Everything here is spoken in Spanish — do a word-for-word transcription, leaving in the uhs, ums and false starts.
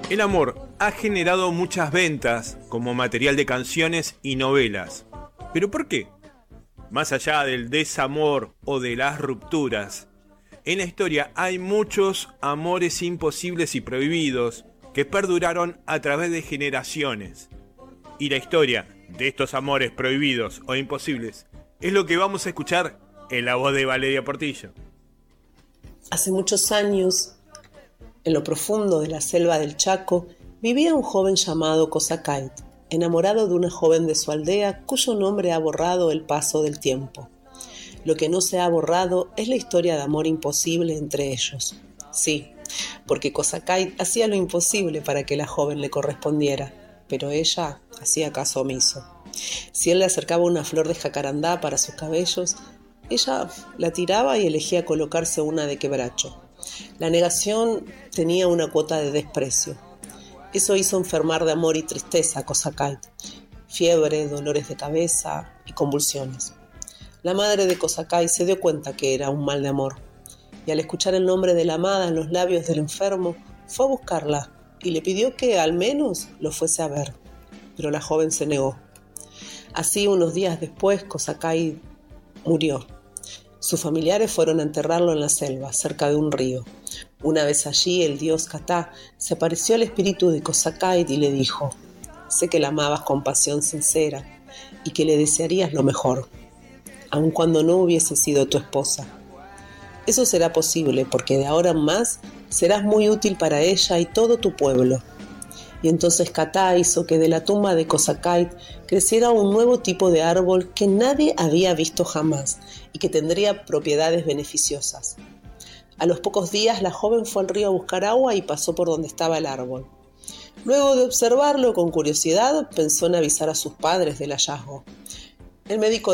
El amor ha generado muchas ventas como material de canciones y novelas. ¿Pero por qué? Más allá del desamor o de las rupturas, en la historia hay muchos amores imposibles y prohibidos que perduraron a través de generaciones. Y la historia de estos amores prohibidos o imposibles es lo que vamos a escuchar en la voz de Valeria Portillo. Hace muchos años, en lo profundo de la selva del Chaco, vivía un joven llamado Cosacait, enamorado de una joven de su aldea cuyo nombre ha borrado el paso del tiempo. Lo que no se ha borrado es la historia de amor imposible entre ellos. Sí, porque Cosacait hacía lo imposible para que la joven le correspondiera, pero ella hacía caso omiso. Si él le acercaba una flor de jacarandá para sus cabellos, ella la tiraba y elegía colocarse una de quebracho. La negación tenía una cuota de desprecio. Eso hizo enfermar de amor y tristeza a Cosacait, fiebre, dolores de cabeza y convulsiones. La madre de Cosacait se dio cuenta que era un mal de amor, y al escuchar el nombre de la amada en los labios del enfermo, fue a buscarla y le pidió que al menos lo fuese a ver, pero la joven se negó. Así, unos días después, Cosacait murió. Sus familiares fueron a enterrarlo en la selva, cerca de un río. Una vez allí, el dios Katá se apareció al espíritu de Cosacait y le dijo: «Sé que la amabas con pasión sincera y que le desearías lo mejor, aun cuando no hubiese sido tu esposa. Eso será posible porque de ahora en más serás muy útil para ella y todo tu pueblo». Y entonces Katá hizo que de la tumba de Cosacait creciera un nuevo tipo de árbol que nadie había visto jamás y que tendría propiedades beneficiosas. A los pocos días la joven fue al río a buscar agua y pasó por donde estaba el árbol. Luego de observarlo con curiosidad, pensó en avisar a sus padres del hallazgo. El médico